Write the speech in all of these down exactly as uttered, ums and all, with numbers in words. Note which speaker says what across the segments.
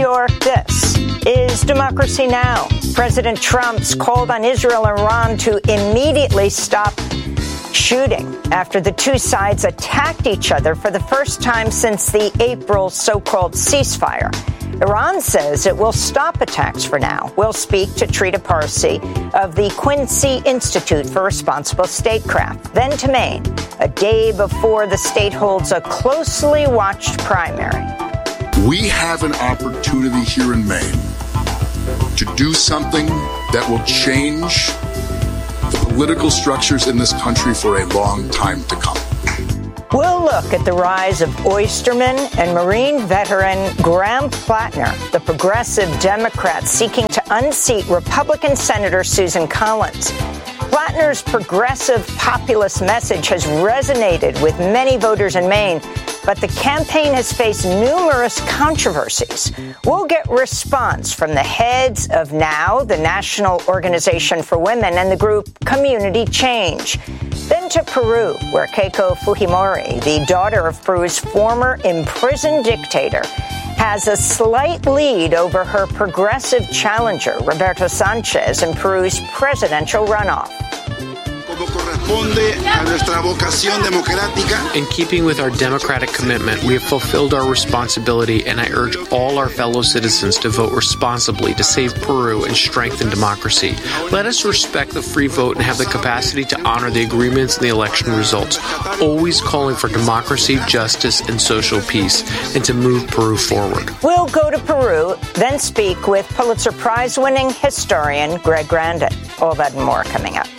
Speaker 1: York, this is Democracy Now! President Trump's called on Israel and Iran to immediately stop shooting after the two sides attacked each other for the first time since the April so-called ceasefire. Iran says it will stop attacks for now. We'll speak to Trita Parsi of the Quincy Institute for Responsible Statecraft. Then to Maine, a day before the state holds a closely watched primary.
Speaker 2: We have an opportunity here in Maine to do something that will change the political structures in this country for a long time to come.
Speaker 1: We'll look at the rise of oysterman and Marine veteran Graham Plattner, the progressive Democrat seeking to unseat Republican Senator Susan Collins. Plattner's progressive populist message has resonated with many voters in Maine, but the campaign has faced numerous controversies. We'll get response from the heads of NOW, the National Organization for Women, and the group Community Change. Then to Peru, where Keiko Fujimori, the daughter of Peru's former imprisoned dictator, has a slight lead over her progressive challenger, Roberto Sanchez, in Peru's presidential runoff.
Speaker 3: In keeping with our democratic commitment, we have fulfilled our responsibility, and I urge all our fellow citizens to vote responsibly to save Peru and strengthen democracy. Let us respect the free vote and have the capacity to honor the agreements and the election results, always calling for democracy, justice, and social peace, and to move Peru forward.
Speaker 1: We'll go to Peru, then speak with Pulitzer Prize-winning historian Greg Grandin. All that and more coming up.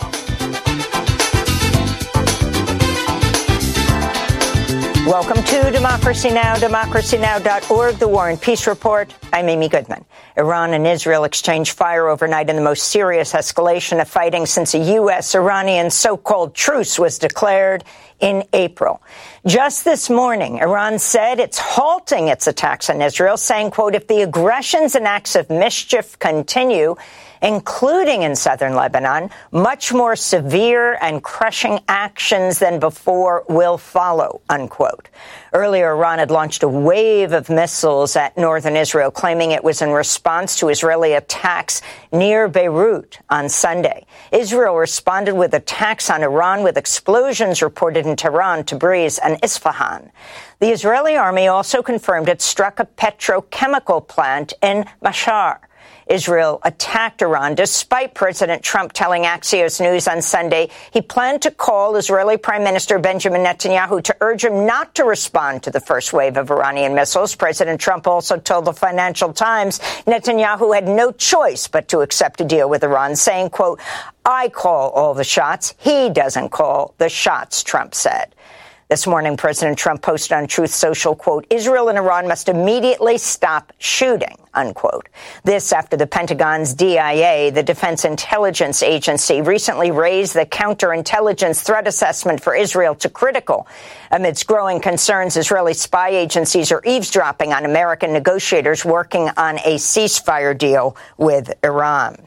Speaker 1: Welcome to Democracy Now!, democracy now dot org, the War and Peace Report. I'm Amy Goodman. Iran and Israel exchanged fire overnight in the most serious escalation of fighting since a U S-Iranian so-called truce was declared in April. Just this morning, Iran said it's halting its attacks on Israel, saying, quote, if the aggressions and acts of mischief continue, including in southern Lebanon, much more severe and crushing actions than before will follow, unquote. Earlier, Iran had launched a wave of missiles at northern Israel, claiming it was in response to Israeli attacks near Beirut on Sunday. Israel responded with attacks on Iran, with explosions reported in Tehran, Tabriz, and Isfahan. The Israeli army also confirmed it struck a petrochemical plant in Mashhar. Israel attacked Iran despite President Trump telling Axios News on Sunday he planned to call Israeli Prime Minister Benjamin Netanyahu to urge him not to respond to the first wave of Iranian missiles. President Trump also told the Financial Times Netanyahu had no choice but to accept a deal with Iran, saying, quote, I call all the shots. He doesn't call the shots, Trump said. This morning, President Trump posted on Truth Social, quote, Israel and Iran must immediately stop shooting, unquote. This after the Pentagon's D I A, the Defense Intelligence Agency, recently raised the counterintelligence threat assessment for Israel to critical amidst growing concerns Israeli spy agencies are eavesdropping on American negotiators working on a ceasefire deal with Iran.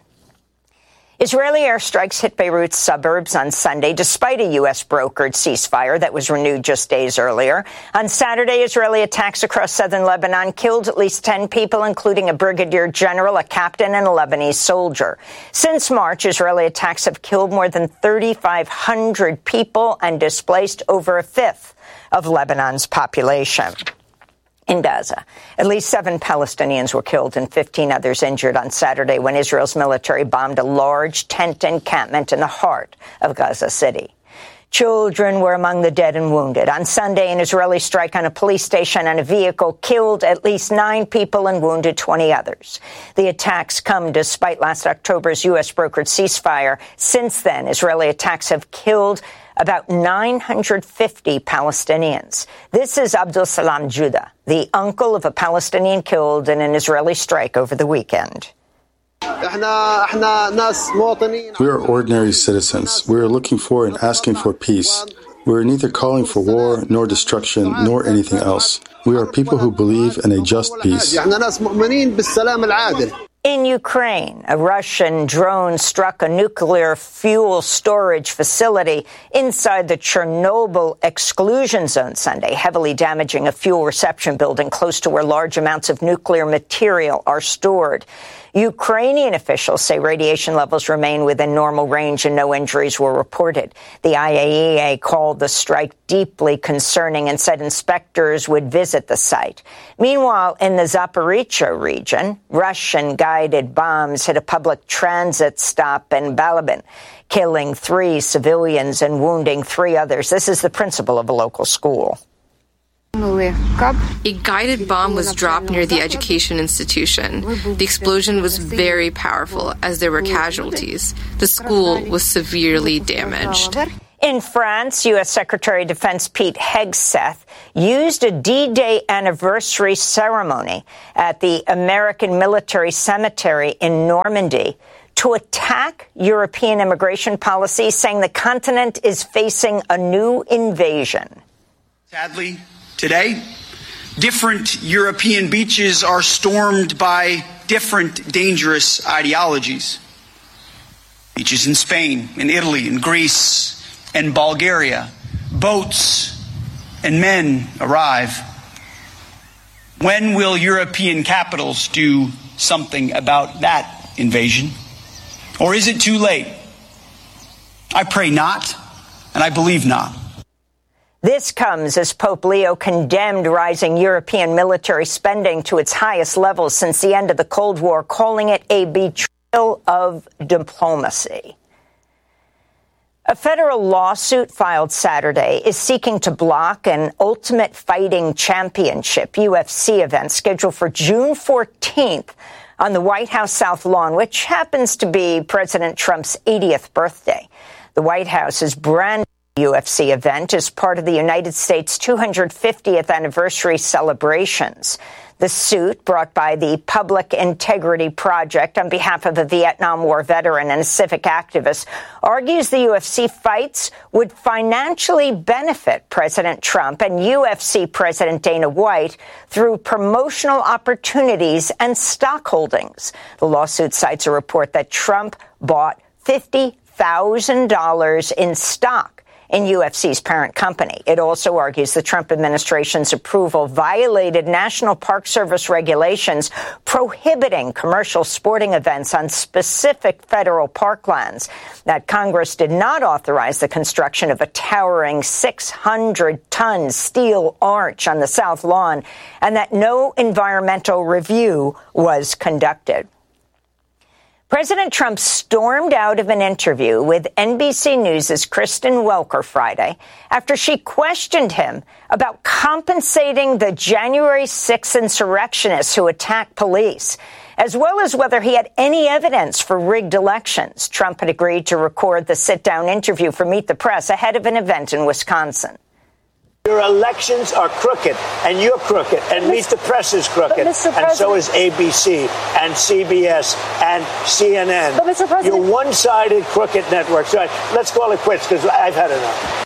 Speaker 1: Israeli airstrikes hit Beirut's suburbs on Sunday, despite a U S-brokered ceasefire that was renewed just days earlier. On Saturday, Israeli attacks across southern Lebanon killed at least ten people, including a brigadier general, a captain, and a Lebanese soldier. Since March, Israeli attacks have killed more than thirty-five hundred people and displaced over a fifth of Lebanon's population. In Gaza, at least seven Palestinians were killed and fifteen others injured on Saturday when Israel's military bombed a large tent encampment in the heart of Gaza City. Children were among the dead and wounded. On Sunday, an Israeli strike on a police station and a vehicle killed at least nine people and wounded twenty others. The attacks come despite last October's U S-brokered ceasefire. Since then, Israeli attacks have killed about nine hundred fifty Palestinians. This is Abdul Salam Judah, the uncle of a Palestinian killed in an Israeli strike over the weekend.
Speaker 4: We are ordinary citizens. We are looking for and asking for peace. We are neither calling for war, nor destruction, nor anything else. We are people who believe in a just peace.
Speaker 1: In Ukraine, a Russian drone struck a nuclear fuel storage facility inside the Chernobyl exclusion zone Sunday, heavily damaging a fuel reception building close to where large amounts of nuclear material are stored. Ukrainian officials say radiation levels remain within normal range and no injuries were reported. The I A E A called the strike deeply concerning and said inspectors would visit the site. Meanwhile, in the Zaporizhzhia region, Russian-guided bombs hit a public transit stop in Balabin, killing three civilians and wounding three others. This is the principal of a local school.
Speaker 5: A guided bomb was dropped near the education institution. The explosion was very powerful as there were casualties. The school was severely damaged.
Speaker 1: In France, U S Secretary of Defense Pete Hegseth used a D-Day anniversary ceremony at the American Military Cemetery in Normandy to attack European immigration policy, saying the continent is facing a new invasion.
Speaker 6: Sadly, today, different European beaches are stormed by different dangerous ideologies. Beaches in Spain, in Italy, in Greece, and Bulgaria, boats and men arrive. When will European capitals do something about that invasion? Or is it too late? I pray not, and I believe not.
Speaker 1: This comes as Pope Leo condemned rising European military spending to its highest levels since the end of the Cold War, calling it a betrayal of diplomacy. A federal lawsuit filed Saturday is seeking to block an Ultimate Fighting Championship U F C event scheduled for June fourteenth on the White House South Lawn, which happens to be President Trump's eightieth birthday. The White House is branded U F C event as part of the United States' two hundred fiftieth anniversary celebrations. The suit, brought by the Public Integrity Project on behalf of a Vietnam War veteran and a civic activist, argues the U F C fights would financially benefit President Trump and U F C President Dana White through promotional opportunities and stock holdings. The lawsuit cites a report that Trump bought fifty thousand dollars in stock in U F C's parent company. It also argues the Trump administration's approval violated National Park Service regulations prohibiting commercial sporting events on specific federal parklands, that Congress did not authorize the construction of a towering six hundred ton steel arch on the South Lawn, and that no environmental review was conducted. President Trump stormed out of an interview with N B C News' Kristen Welker Friday after she questioned him about compensating the January sixth insurrectionists who attacked police, as well as whether he had any evidence for rigged elections. Trump had agreed to record the sit-down interview for Meet the Press ahead of an event in Wisconsin.
Speaker 7: Your elections are crooked, and you're crooked, and Meet the Press is crooked, and so is A B C, and C B S, and C N N.
Speaker 8: But Mister President,
Speaker 7: you're one-sided crooked networks. All right, let's call it quits, because I've had enough.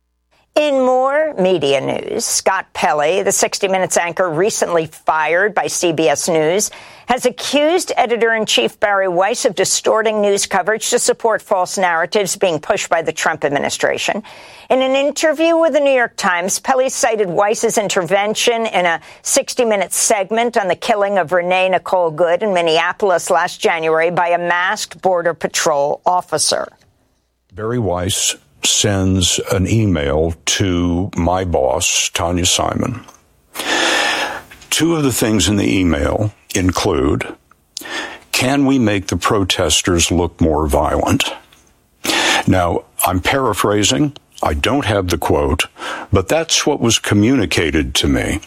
Speaker 1: In more media news, Scott Pelley, the sixty minutes anchor recently fired by C B S News, has accused editor-in-chief Bari Weiss of distorting news coverage to support false narratives being pushed by the Trump administration. In an interview with the New York Times, Pelley cited Weiss's intervention in a sixty minute segment on the killing of Renee Nicole Good in Minneapolis last January by a masked Border Patrol officer.
Speaker 9: Bari Weiss sends an email to my boss, Tanya Simon. Two of the things in the email include, can we make the protesters look more violent? Now, I'm paraphrasing. I don't have the quote, but that's what was communicated to me.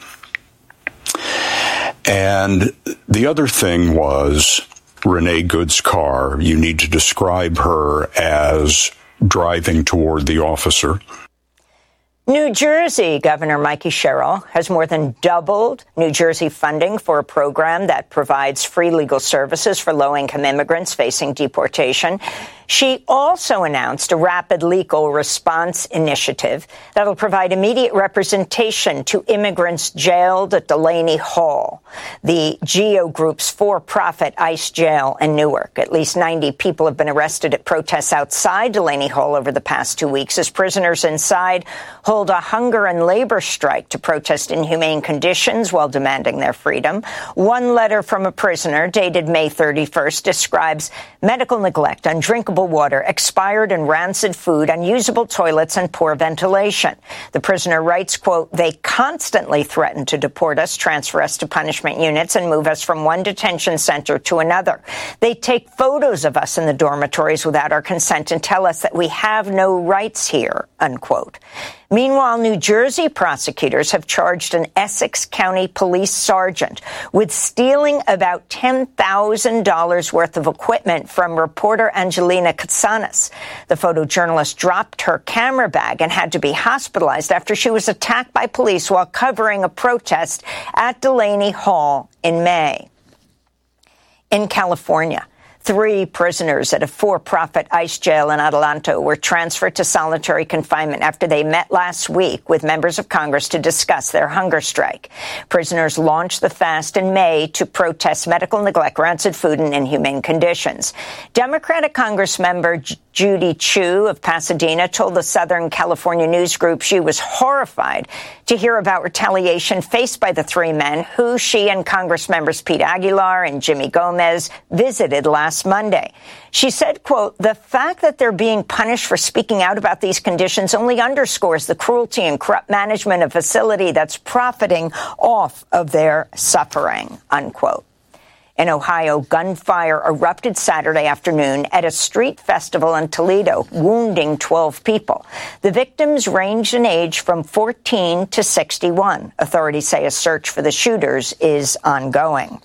Speaker 9: And the other thing was Renee Good's car. You need to describe her as driving toward the officer.
Speaker 1: New Jersey Governor Mikey Sherrill has more than doubled New Jersey funding for a program that provides free legal services for low-income immigrants facing deportation. She also announced a rapid legal response initiative that will provide immediate representation to immigrants jailed at Delaney Hall, the GEO Group's for-profit ICE jail in Newark. At least ninety people have been arrested at protests outside Delaney Hall over the past two weeks as prisoners inside hold a hunger and labor strike to protest inhumane conditions while demanding their freedom. One letter from a prisoner dated May thirty-first describes medical neglect, undrinkable water, expired and rancid food, unusable toilets, and poor ventilation. The prisoner writes, quote, "They constantly threaten to deport us, transfer us to punishment units, and move us from one detention center to another. They take photos of us in the dormitories without our consent and tell us that we have no rights here," unquote. Meanwhile, New Jersey prosecutors have charged an Essex County police sergeant with stealing about ten thousand dollars worth of equipment from reporter Angelina Katsanis. The photojournalist dropped her camera bag and had to be hospitalized after she was attacked by police while covering a protest at Delaney Hall in May. In California, three prisoners at a for-profit ICE jail in Adelanto were transferred to solitary confinement after they met last week with members of Congress to discuss their hunger strike. Prisoners launched the fast in May to protest medical neglect, rancid food, and inhumane conditions. Democratic Congress member J- Judy Chu of Pasadena told the Southern California News Group she was horrified to hear about retaliation faced by the three men who she and Congress members Pete Aguilar and Jimmy Gomez visited last Monday. She said, quote, "The fact that they're being punished for speaking out about these conditions only underscores the cruelty and corrupt management of a facility that's profiting off of their suffering," unquote. In Ohio, gunfire erupted Saturday afternoon at a street festival in Toledo, wounding twelve people. The victims ranged in age from fourteen to sixty-one. Authorities say a search for the shooters is ongoing.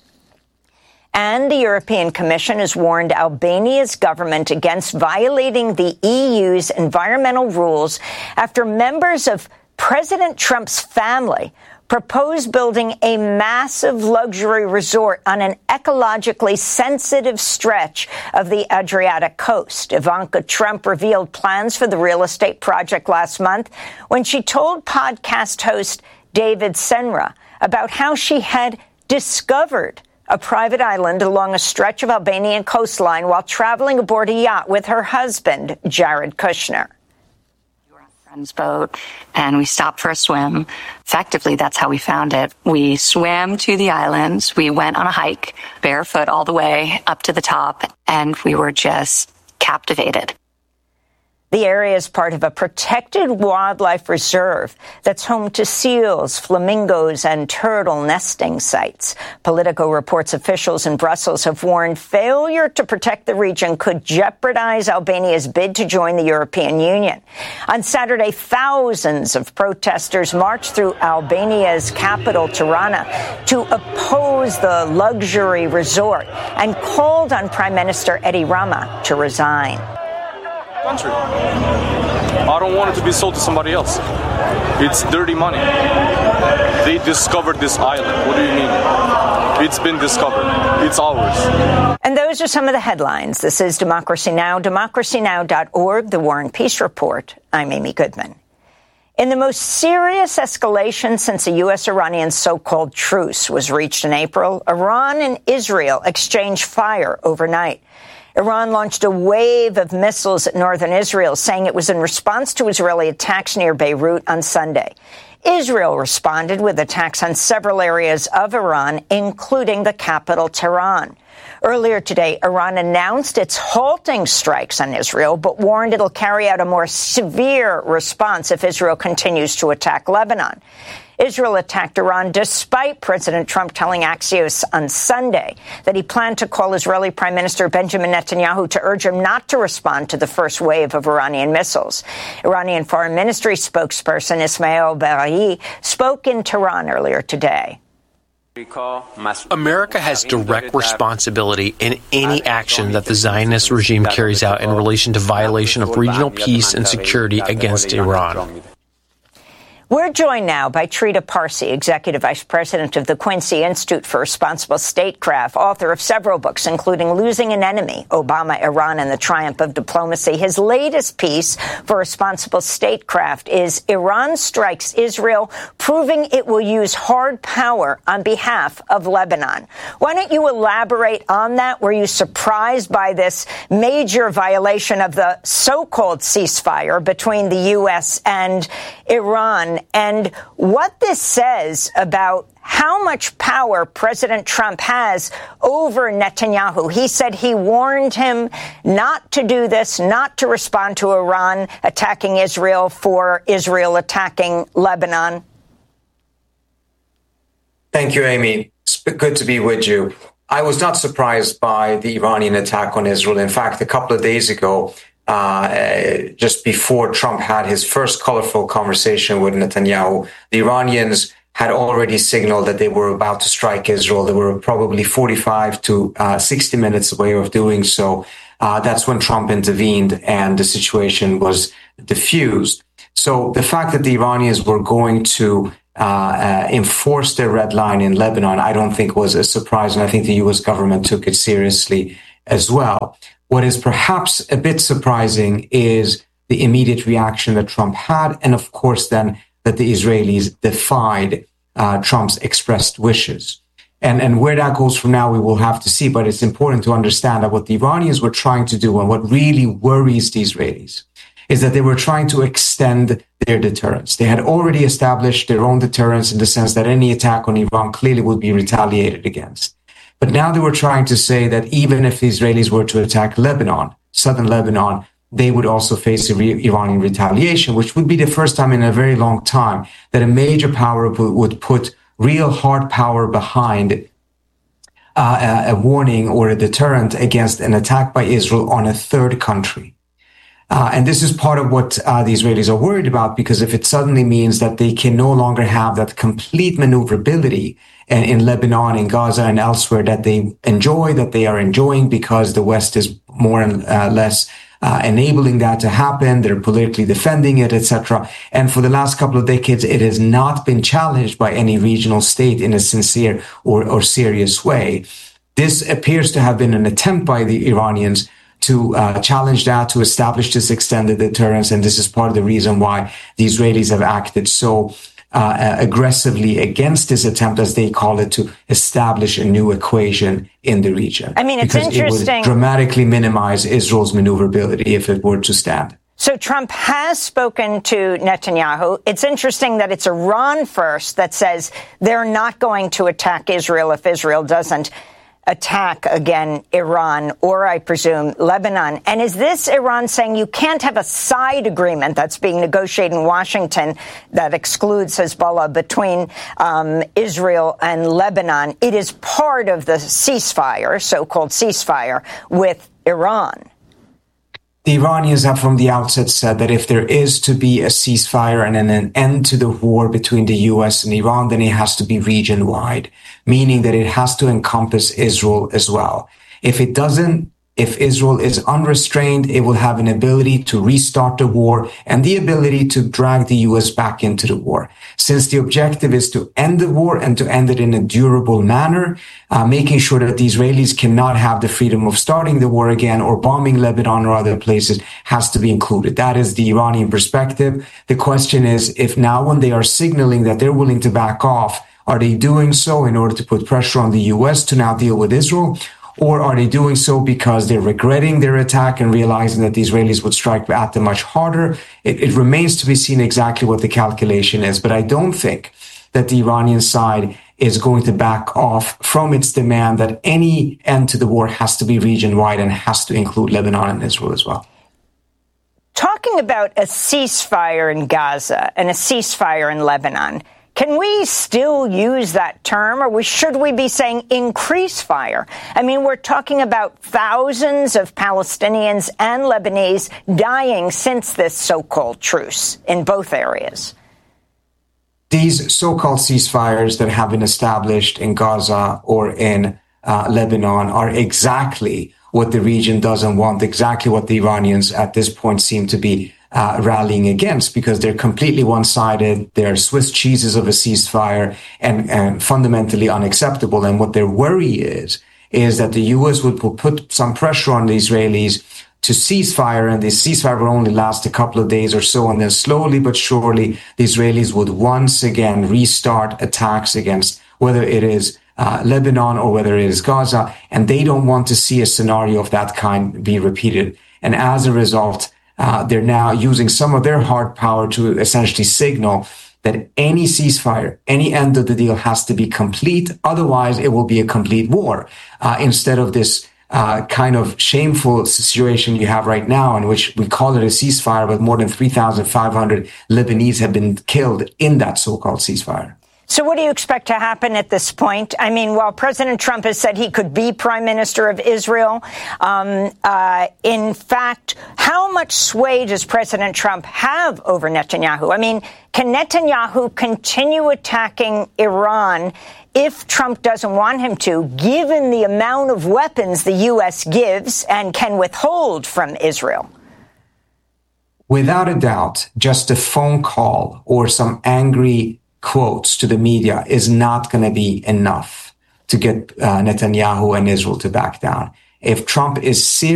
Speaker 1: And the European Commission has warned Albania's government against violating the E U's environmental rules after members of President Trump's family proposed building a massive luxury resort on an ecologically sensitive stretch of the Adriatic coast. Ivanka Trump revealed plans for the real estate project last month when she told podcast host David Senra about how she had discovered a private island along a stretch of Albanian coastline while traveling aboard a yacht with her husband, Jared Kushner.
Speaker 8: We were on a friend's boat, and we stopped for a swim. Effectively, that's how we found it. We swam to the islands. We went on a hike, barefoot all the way up to the top, and we were just captivated.
Speaker 1: The area is part of a protected wildlife reserve that's home to seals, flamingos, and turtle nesting sites. Politico reports officials in Brussels have warned failure to protect the region could jeopardize Albania's bid to join the European Union. On Saturday, thousands of protesters marched through Albania's capital, Tirana, to oppose the luxury resort and called on Prime Minister Edi Rama to resign.
Speaker 10: Country. I don't want it to be sold to somebody else. It's dirty money. They discovered this island. What do you mean? It's been discovered. It's ours.
Speaker 1: And those are some of the headlines. This is Democracy Now!, democracy now dot org, The War and Peace Report. I'm Amy Goodman. In the most serious escalation since a U S Iranian so-called truce was reached in April, Iran and Israel exchanged fire overnight. Iran launched a wave of missiles at northern Israel, saying it was in response to Israeli attacks near Beirut on Sunday. Israel responded with attacks on several areas of Iran, including the capital, Tehran. Earlier today, Iran announced it's halting strikes on Israel, but warned it'll carry out a more severe response if Israel continues to attack Lebanon. Israel attacked Iran despite President Trump telling Axios on Sunday that he planned to call Israeli Prime Minister Benjamin Netanyahu to urge him not to respond to the first wave of Iranian missiles. Iranian Foreign Ministry spokesperson Ismail Baghai spoke in Tehran earlier today.
Speaker 3: America has direct responsibility in any action that the Zionist regime carries out in relation to violation of regional peace and security against Iran.
Speaker 1: We're joined now by Trita Parsi, Executive Vice President of the Quincy Institute for Responsible Statecraft, author of several books, including Losing an Enemy, Obama, Iran, and the Triumph of Diplomacy. His latest piece for Responsible Statecraft is Iran Strikes Israel, Proving It Will Use Hard Power on Behalf of Lebanon. Why don't you elaborate on that? Were you surprised by this major violation of the so-called ceasefire between the U S and Iran, and what this says about how much power President Trump has over Netanyahu? He said he warned him not to do this, not to respond to Iran attacking Israel for Israel attacking Lebanon.
Speaker 11: Thank you, Amy. It's good to be with you. I was not surprised by the Iranian attack on Israel. In fact, a couple of days ago, Uh, just before Trump had his first colorful conversation with Netanyahu, the Iranians had already signaled that they were about to strike Israel. They were probably forty-five to sixty minutes away of doing so. Uh, that's when Trump intervened and the situation was diffused. So the fact that the Iranians were going to uh, uh, enforce their red line in Lebanon, I don't think was a surprise. And I think the U S government took it seriously as well. What is perhaps a bit surprising is the immediate reaction that Trump had, and of course then that the Israelis defied uh, Trump's expressed wishes. And, and where that goes from now, we will have to see, but it's important to understand that what the Iranians were trying to do and what really worries the Israelis is that they were trying to extend their deterrence. They had already established their own deterrence in the sense that any attack on Iran clearly would be retaliated against. But now they were trying to say that even if the Israelis were to attack Lebanon, southern Lebanon, they would also face a re- Iranian retaliation, which would be the first time in a very long time that a major power would put real hard power behind uh, a warning or a deterrent against an attack by Israel on a third country. Uh, and this is part of what uh, the Israelis are worried about, because if it suddenly means that they can no longer have that complete maneuverability in, in Lebanon, in Gaza, and elsewhere that they enjoy, that they are enjoying because the West is more and uh, less uh, enabling that to happen. They're politically defending it, et cetera. And for the last couple of decades, it has not been challenged by any regional state in a sincere or, or serious way. This appears to have been an attempt by the Iranians to uh, challenge that, to establish this extended deterrence. And this is part of the reason why the Israelis have acted so uh, aggressively against this attempt, as they call it, to establish a new equation in the region.
Speaker 1: I mean, it's
Speaker 11: because
Speaker 1: interesting.
Speaker 11: It would dramatically minimize Israel's maneuverability if it were to stand.
Speaker 1: So Trump has spoken to Netanyahu. It's interesting that it's Iran first that says they're not going to attack Israel if Israel doesn't attack again Iran, or I presume Lebanon. And is this Iran saying you can't have a side agreement that's being negotiated in Washington that excludes Hezbollah between um, Israel and Lebanon? It is part of the ceasefire, so-called ceasefire, with Iran.
Speaker 11: The Iranians have from the outset said that if there is to be a ceasefire and an end to the war between the U S and Iran, then it has to be region-wide, meaning that it has to encompass Israel as well. If it doesn't, if Israel is unrestrained, it will have an ability to restart the war and the ability to drag the U S back into the war. Since the objective is to end the war and to end it in a durable manner, uh, making sure that the Israelis cannot have the freedom of starting the war again or bombing Lebanon or other places has to be included. That is the Iranian perspective. The question is, if now when they are signaling that they're willing to back off, are they doing so in order to put pressure on the U S to now deal with Israel? Or are they doing so because they're regretting their attack and realizing that the Israelis would strike at them much harder? It, it remains to be seen exactly what the calculation is. But I don't think that the Iranian side is going to back off from its demand that any end to the war has to be region-wide and has to include Lebanon and Israel as well.
Speaker 1: Talking about a ceasefire in Gaza and a ceasefire in Lebanon, can we still use that term, or should we be saying increase fire? I mean, we're talking about thousands of Palestinians and Lebanese dying since this so-called truce in both areas.
Speaker 11: These so-called ceasefires that have been established in Gaza or in uh, Lebanon are exactly what the region doesn't want, exactly what the Iranians at this point seem to be uh, rallying against, because they're completely one-sided. They're Swiss cheeses of a ceasefire and, and fundamentally unacceptable. And what their worry is, is that the U S would put some pressure on the Israelis to ceasefire, and the ceasefire will only last a couple of days or so, and then slowly but surely the Israelis would once again restart attacks against whether it is uh, Lebanon or whether it is Gaza, and they don't want to see a scenario of that kind be repeated. And as a result, uh, they're now using some of their hard power to essentially signal that any ceasefire, any end of the deal has to be complete, otherwise it will be a complete war, uh, instead of this Uh, kind of shameful situation you have right now, in which we call it a ceasefire, but more than three thousand five hundred Lebanese have been killed in that so-called ceasefire.
Speaker 1: So what do you expect to happen at this point? I mean, while President Trump has said he could be prime minister of Israel, um, uh, in fact, how much sway does President Trump have over Netanyahu? I mean, can Netanyahu continue attacking Iran if Trump doesn't want him to, given the amount of weapons the U S gives and can withhold from Israel?
Speaker 11: Without a doubt, just a phone call or some angry quotes to the media is not going to be enough to get uh, Netanyahu and Israel to back down. If Trump is serious